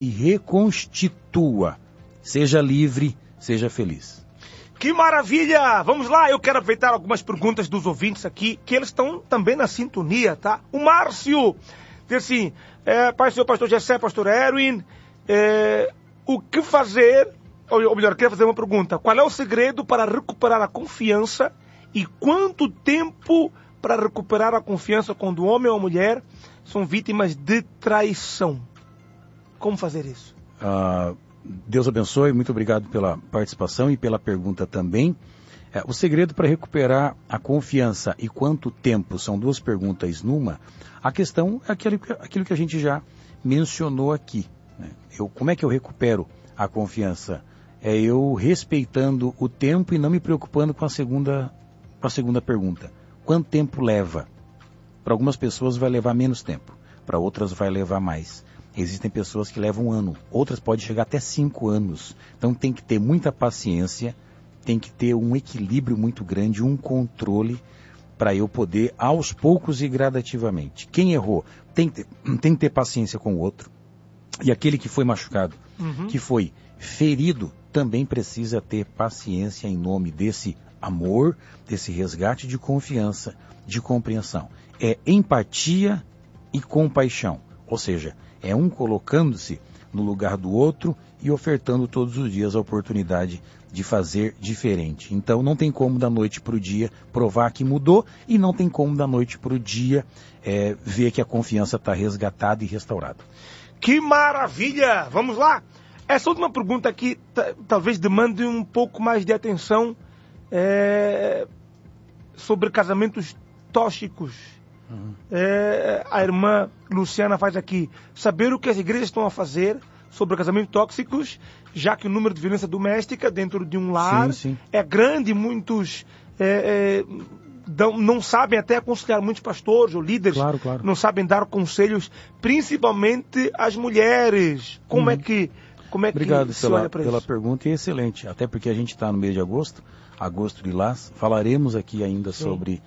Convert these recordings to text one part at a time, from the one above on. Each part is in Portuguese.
e reconstitua. Seja livre, seja feliz. Que maravilha! Vamos lá, eu quero aproveitar algumas perguntas dos ouvintes aqui, que eles estão também na sintonia, tá? O Márcio diz assim, Pai, Senhor Pastor Gessé, Pastor Erwin, o que fazer, ou melhor, eu queria fazer uma pergunta. Qual é o segredo para recuperar a confiança e quanto tempo para recuperar a confiança quando o homem ou a mulher são vítimas de traição? Como fazer isso? Deus abençoe, muito obrigado pela participação e pela pergunta também. O segredo para recuperar a confiança e quanto tempo, são duas perguntas numa. A questão é aquilo que a gente já mencionou aqui, né? Como é que eu recupero a confiança? É eu respeitando o tempo e não me preocupando com a segunda pergunta. Quanto tempo leva? Para algumas pessoas vai levar menos tempo, para outras vai levar mais. Existem pessoas que levam 1 ano, outras podem chegar até 5 anos. Então tem que ter muita paciência, tem que ter um equilíbrio muito grande, um controle, para eu poder, aos poucos e gradativamente. Quem errou tem que ter paciência com o outro. E aquele que foi machucado, que foi ferido, também precisa ter paciência em nome desse amor, desse resgate de confiança, de compreensão. É empatia e compaixão. Ou seja, é um colocando-se no lugar do outro e ofertando todos os dias a oportunidade de fazer diferente. Então não tem como da noite para o dia provar que mudou e não tem como da noite para o dia ver que a confiança está resgatada e restaurada. Que maravilha! Vamos lá! Essa última pergunta aqui talvez demande um pouco mais de atenção sobre casamentos tóxicos. A irmã Luciana faz aqui, saber o que as igrejas estão a fazer sobre casamentos tóxicos, já que o número de violência doméstica dentro de um lar é grande, muitos não sabem até aconselhar, muitos pastores ou líderes não sabem dar conselhos, principalmente às mulheres. Como é que Obrigado pela pergunta, e excelente, até porque a gente está no mês de agosto lilás, falaremos aqui ainda sobre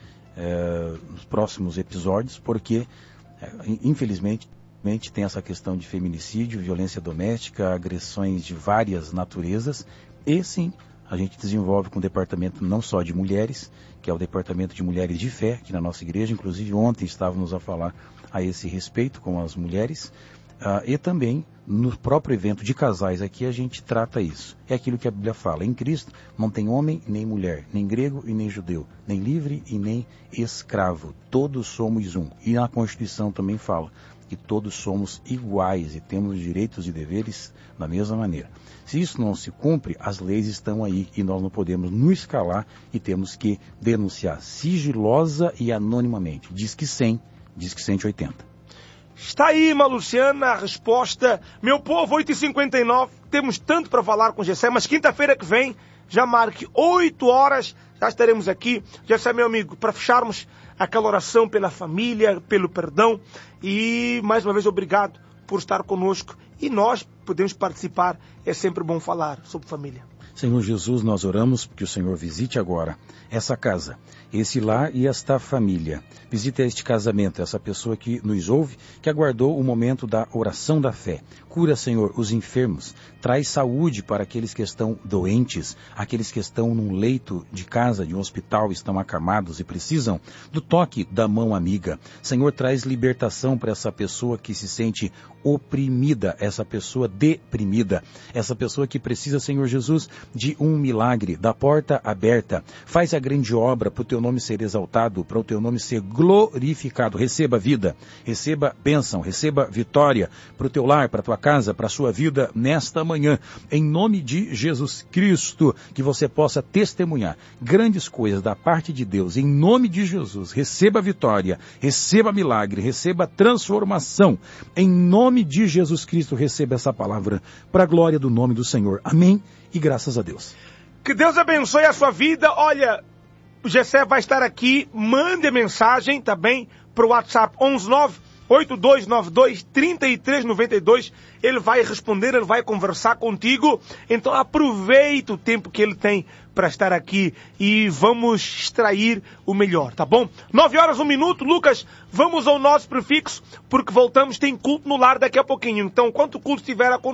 nos próximos episódios, porque infelizmente tem essa questão de feminicídio, violência doméstica, agressões de várias naturezas, e sim, a gente desenvolve com o departamento não só de mulheres, que é o departamento de mulheres de fé, aqui na nossa igreja, inclusive ontem estávamos a falar a esse respeito com as mulheres, e também no próprio evento de casais aqui a gente trata isso. É aquilo que a Bíblia fala, em Cristo não tem homem nem mulher, nem grego e nem judeu, nem livre e nem escravo, todos somos um. E na Constituição também fala que todos somos iguais e temos direitos e deveres da mesma maneira. Se isso não se cumpre, as leis estão aí e nós não podemos nos calar e temos que denunciar sigilosa e anonimamente. Diz que 100, diz que 180. Está aí, irmã Luciana, a resposta. Meu povo, 8h59, temos tanto para falar com o Gessé, mas quinta-feira que vem, já marque 8 horas, já estaremos aqui. Gessé, meu amigo, para fecharmos aquela oração pela família, pelo perdão, e mais uma vez obrigado por estar conosco. E nós podemos participar, é sempre bom falar sobre família. Senhor Jesus, nós oramos que o Senhor visite agora essa casa, esse lar e esta família. Visite este casamento, essa pessoa que nos ouve, que aguardou o momento da oração da fé. Cura, Senhor, os enfermos. Traz saúde para aqueles que estão doentes, aqueles que estão num leito de casa, de um hospital, estão acamados e precisam do toque da mão amiga. Senhor, traz libertação para essa pessoa que se sente oprimida, essa pessoa deprimida, essa pessoa que precisa, Senhor Jesus, de um milagre, da porta aberta. Faz a grande obra para o teu nome ser exaltado, para o teu nome ser glorificado. Receba vida, receba bênção, receba vitória para o teu lar, para a tua casa, para a sua vida nesta manhã. Em nome de Jesus Cristo, que você possa testemunhar grandes coisas da parte de Deus. Em nome de Jesus, receba vitória, receba milagre, receba transformação. Em nome de Jesus Cristo, receba essa palavra para a glória do nome do Senhor. Amém e graças a Deus. Que Deus abençoe a sua vida. Olha, o Gessé vai estar aqui, mande mensagem, tá bem? Para o WhatsApp 8292-3392. Ele vai responder, ele vai conversar contigo. Então aproveita o tempo que ele tem para estar aqui e vamos extrair o melhor, tá bom? 9h01, Lucas, vamos ao nosso prefixo, porque voltamos, tem culto no lar daqui a pouquinho. Então, enquanto o culto estiver a